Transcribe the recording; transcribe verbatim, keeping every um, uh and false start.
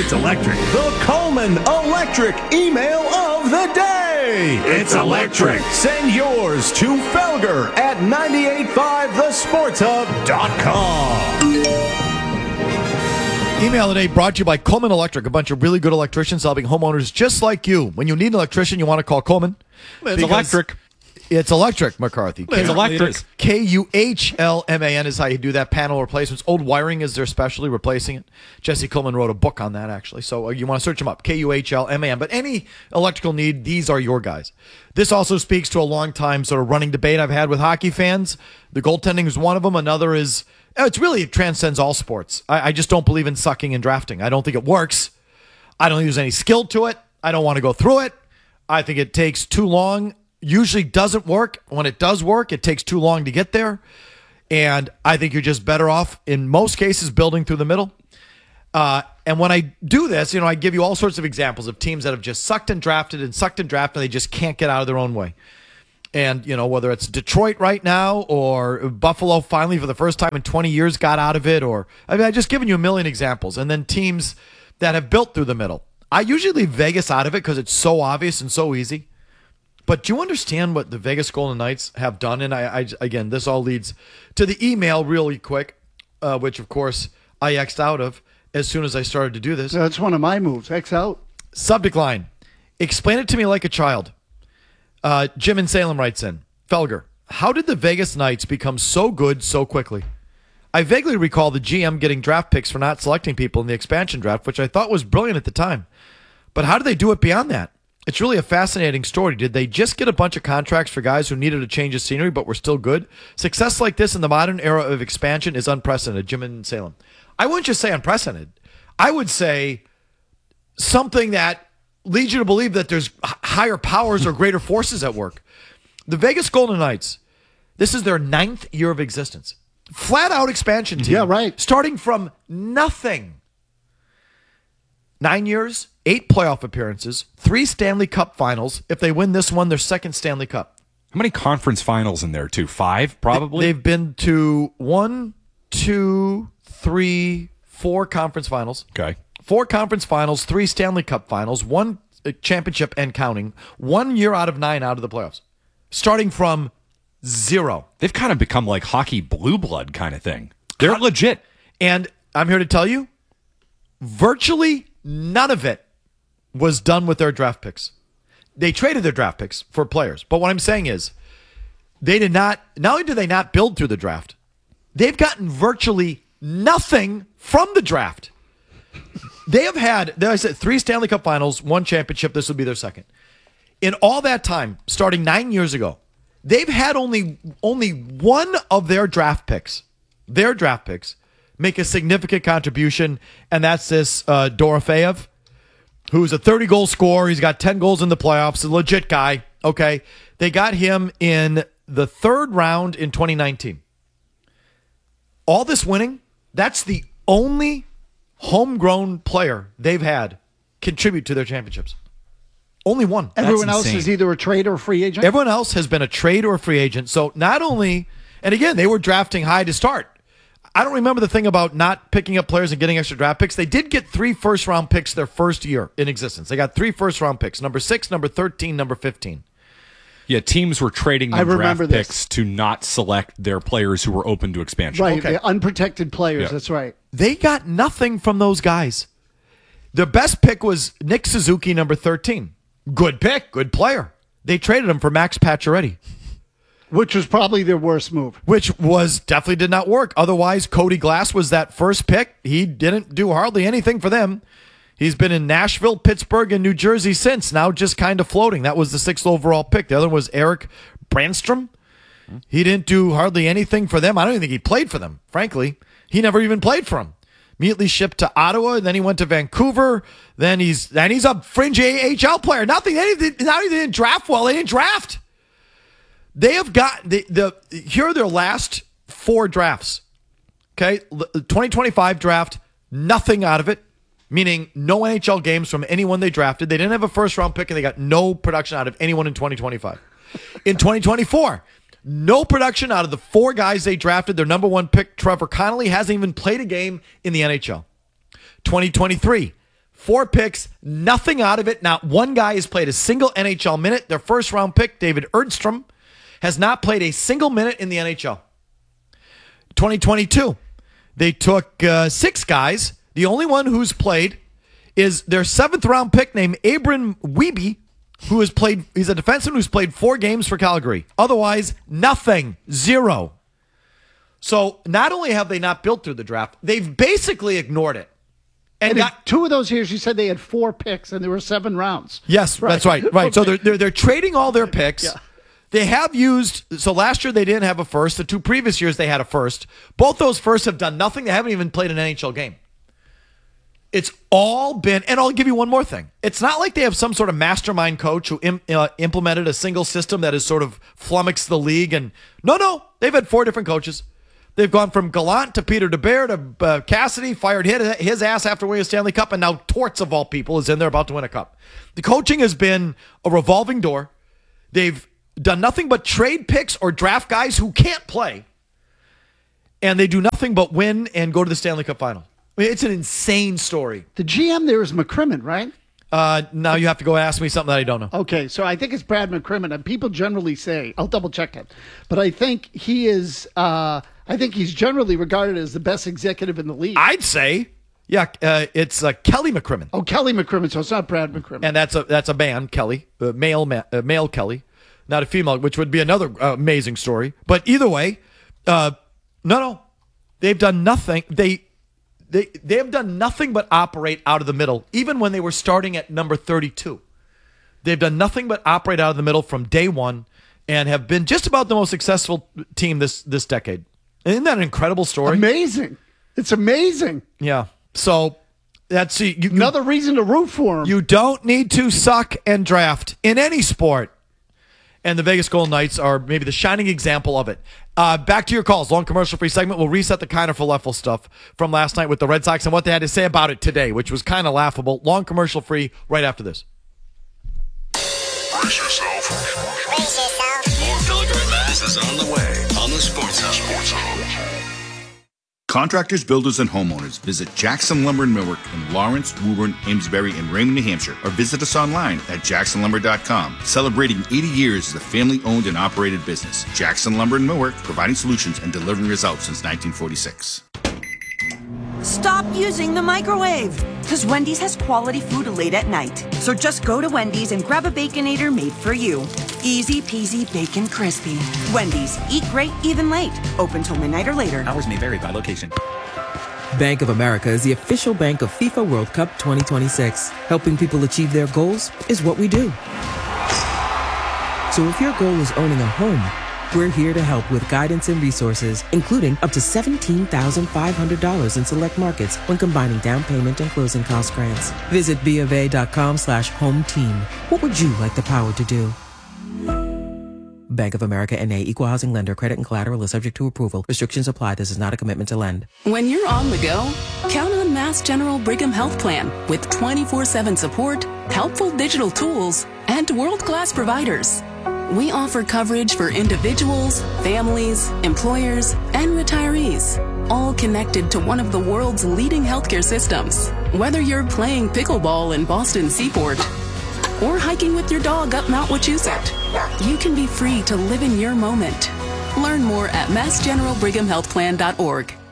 It's electric. The Coleman Electric email of the day. It's electric. Send yours to Felger at nine eight five the sports hub dot com. Email today brought to you by Coleman Electric, a bunch of really good electricians helping homeowners just like you. When you need an electrician, you want to call Coleman. It's electric. It's electric, McCarthy. It's electric. K U H L M A N is how you do that. Panel replacements. Old wiring is their specialty, replacing it. Jesse Coleman wrote a book on that, actually. So uh, you want to search them up. K U H L M A N. But any electrical need, these are your guys. This also speaks to a long time sort of running debate I've had with hockey fans. The goaltending is one of them. Another is, it's really, it transcends all sports. I, I just don't believe in sucking and drafting. I don't think it works. I don't think there's any skill to it. I don't want to go through it. I think it takes too long. Usually doesn't work. When it does work, it takes too long to get there. And I think you're just better off, in most cases, building through the middle. Uh, and when I do this, you know, I give you all sorts of examples of teams that have just sucked and drafted and sucked and drafted, and they just can't get out of their own way. And, you know, whether it's Detroit right now or Buffalo finally for the first time in twenty years got out of it, or, I mean, I've just given you a million examples. And then teams that have built through the middle. I usually leave Vegas out of it because it's so obvious and so easy. But do you understand what the Vegas Golden Knights have done? And I, I again, this all leads to the email really quick, uh, which, of course, I X'd out of as soon as I started to do this. That's one of my moves. X out. Subject line, explain it to me like a child. Uh, Jim in Salem writes in, Felger, how did the Vegas Knights become so good so quickly? I vaguely recall the G M getting draft picks for not selecting people in the expansion draft, which I thought was brilliant at the time. But how did they do it beyond that? It's really a fascinating story. Did they just get a bunch of contracts for guys who needed a change of scenery but were still good? Success like this in the modern era of expansion is unprecedented. Jim in Salem. I wouldn't just say unprecedented. I would say something that leads you to believe that there's higher powers or greater forces at work. The Vegas Golden Knights, this is their ninth year of existence. Flat out expansion team. Yeah, right. Starting from nothing. Nine years, eight playoff appearances, three Stanley Cup finals. If they win this one, their second Stanley Cup. How many conference finals in there, too? Five, probably? They've been to one, two, three, four conference finals. Okay. Four conference finals, three Stanley Cup finals, one championship and counting, one year out of nine out of the playoffs. Starting from zero. They've kind of become like hockey blue blood kind of thing. They're legit. And I'm here to tell you, virtually none of it was done with their draft picks. They traded their draft picks for players. But what I'm saying is, they did not, not only did they not build through the draft, they've gotten virtually nothing from the draft. They have had, I said, three Stanley Cup finals, one championship. This will be their second. In all that time, starting nine years ago, they've had only, only one of their draft picks, their draft picks, make a significant contribution, and that's this uh, Dorofeyev, who's a thirty-goal scorer. He's got ten goals in the playoffs, a legit guy. Okay, they got him in the third round in twenty nineteen. All this winning, that's the only homegrown player they've had contribute to their championships. Only one. Everyone That's else insane. is either a trade or a free agent? Everyone else has been a trade or a free agent. So not only, and again, they were drafting high to start. I don't remember the thing about not picking up players and getting extra draft picks. They did get three first-round picks their first year in existence. They got three first-round picks, number six, number thirteen, number fifteen. Yeah, teams were trading I them draft remember this. picks to not select their players who were open to expansion. Right, Okay. the unprotected players. Yeah. That's right. They got nothing from those guys. Their best pick was Nick Suzuki, number thirteen. Good pick, good player. They traded him for Max Pacioretty, Which was probably their worst move. which was definitely did not work. Otherwise, Cody Glass was that first pick. He didn't do hardly anything for them. He's been in Nashville, Pittsburgh, and New Jersey since, now just kind of floating. That was the sixth overall pick. The other one was Eric Brandstrom. He didn't do hardly anything for them. I don't even think he played for them, frankly. He never even played for them. Immediately shipped to Ottawa, then he went to Vancouver. Then he's then he's a fringe A H L player. Nothing. They didn't, not even they didn't draft well. They didn't draft. They have got the, the here are their last four drafts. Okay, twenty twenty-five draft, nothing out of it, meaning no N H L games from anyone they drafted. They didn't have a first round pick, and they got no production out of anyone in twenty twenty-five. In twenty twenty-four, no production out of the four guys they drafted. Their number one pick, Trevor Connolly, hasn't even played a game in the N H L. twenty twenty-three, Four picks, nothing out of it. Not one guy has played a single N H L minute. Their first round pick, David Erdstrom, has not played a single minute in the N H L. twenty twenty-two, they took uh, six guys. The only one who's played is their seventh round pick named Abram Wiebe, who has played, he's a defenseman who's played four games for Calgary. Otherwise, nothing, zero. So not only have they not built through the draft, they've basically ignored it. And, And in got, two of those years, you said they had four picks and there were seven rounds. yes, that's right, right. So Okay. they're, they're they're trading all their picks. Yeah. They have used, so last year they didn't have a first. The two previous years they had a first. Both those firsts have done nothing. They haven't even played an N H L game. It's all been, and I'll give you one more thing. It's not like they have some sort of mastermind coach who im, uh, implemented a single system that has sort of flummoxed the league. And no, no, they've had four different coaches. They've gone from Gallant to Peter DeBear to uh, Cassidy, fired his, his ass after winning a Stanley Cup, and now Torts, of all people, is in there about to win a cup. The coaching has been a revolving door. They've done nothing but trade picks or draft guys who can't play, and they do nothing but win and go to the Stanley Cup final. I mean, it's an insane story. The G M there is McCrimmon, right? Uh, now you have to go ask me something that I don't know. Okay, so I think it's Brad McCrimmon, and people generally say, I'll double check it, but I think he is, uh, I think he's generally regarded as the best executive in the league. I'd say, yeah, uh, it's uh, Kelly McCrimmon, oh, Kelly McCrimmon, so it's not Brad McCrimmon. and that's a that's a man, Kelly, uh, male ma- uh, male Kelly, not a female, which would be another uh, amazing story. But either way, uh, no, no, they've done nothing. They they they have done nothing but operate out of the middle, even when they were starting at number thirty-two. They've done nothing but operate out of the middle from day one, and have been just about the most successful team this this decade. Isn't that an incredible story? Amazing. It's amazing. Yeah. So that's you, you, Another reason to root for him. you don't need to suck and draft in any sport. And the Vegas Golden Knights are maybe the shining example of it. Uh, back to your calls. Long commercial-free segment. We'll reset the kind of falafel stuff from last night with the Red Sox and what they had to say about it today, which was kind of laughable. Long commercial-free right after this. Brace yourself. Brace yourself. More Felger and Mazz is on the way on the Sports Hub. Sports Hub. Contractors, builders, and homeowners, visit Jackson Lumber in Millwork in Lawrence, Woburn, Amesbury, and Raymond, New Hampshire, or visit us online at jackson lumber dot com. Celebrating eighty years as a family-owned and operated business. Jackson Lumber in Millwork, providing solutions and delivering results since nineteen forty-six. Stop using the microwave, because Wendy's has quality food late at night. So just go to Wendy's and grab a Baconator made for you. Easy peasy bacon crispy. Wendy's, eat great even late. Open till midnight or later. Hours may vary by location. Bank of America is the official bank of FIFA World Cup twenty twenty-six. Helping people achieve their goals is what we do. So if your goal is owning a home, we're here to help with guidance and resources, including up to seventeen thousand five hundred dollars in select markets when combining down payment and closing cost grants. Visit BofA.com slash home team. What would you like the power to do? Bank of America N A, Equal Housing Lender. Credit and collateral is subject to approval. Restrictions apply. This is not a commitment to lend. When you're on the go, count on Mass General Brigham Health Plan with twenty-four seven support, helpful digital tools, and world-class providers. We offer coverage for individuals, families, employers, and retirees, all connected to one of the world's leading healthcare systems. Whether you're playing pickleball in Boston Seaport or hiking with your dog up Mount Wachusett, you can be free to live in your moment. Learn more at mass general brigham health plan dot org.